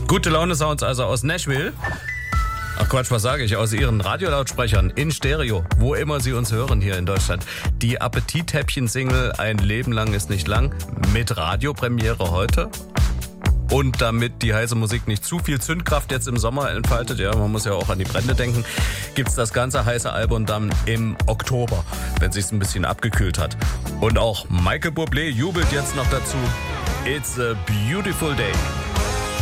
Gute Laune Sounds also aus Nashville. Ach Quatsch, was sage ich? Aus Ihren Radiolautsprechern in Stereo, wo immer Sie uns hören hier in Deutschland. Die Appetithäppchen-Single Ein Leben lang ist nicht lang mit Radiopremiere heute. Und damit die heiße Musik nicht zu viel Zündkraft jetzt im Sommer entfaltet, ja, man muss ja auch an die Brände denken, gibt's das ganze heiße Album dann im Oktober, wenn sich's ein bisschen abgekühlt hat. Und auch Michael Bublé jubelt jetzt noch dazu. It's a beautiful day.